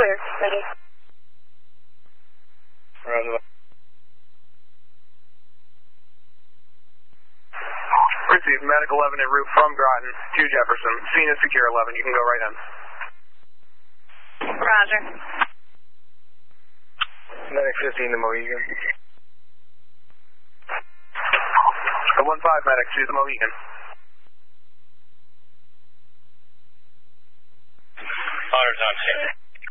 clear. Ready. Roger. Received Medic 11 en route from Groton to Jefferson. Scene is secure 11. You can go right in. Roger. Medic 15 to Mohegan. 1-5 Medic to the Mohegan. 100's on scene.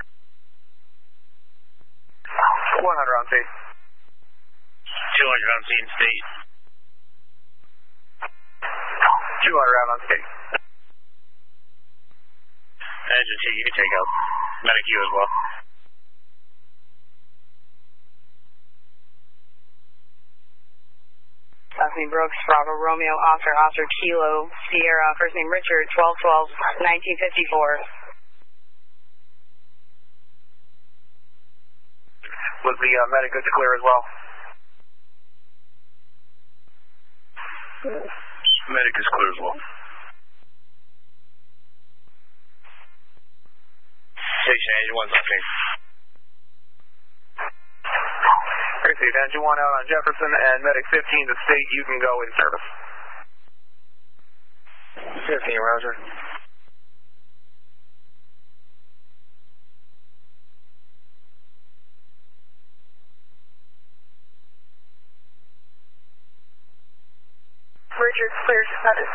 100 on scene. 200 on scene, state. 200 out on state. Engine 2, you can take out. Medic U as well. Last name Brooks, Bravo, Romeo, Oscar, Kilo, Sierra, first name Richard, 12-12, 1954. Was the medic good to clear as well? Medic is clear as well. Station Engine 1's on scene. Received Engine 1 out on Jefferson and Medic 15 to state. You can go in service. 15, Roger. Richard, clear status.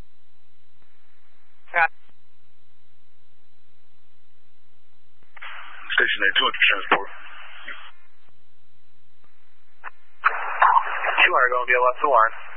Station A, 200 transport. 200 going to be a left to Lawrence.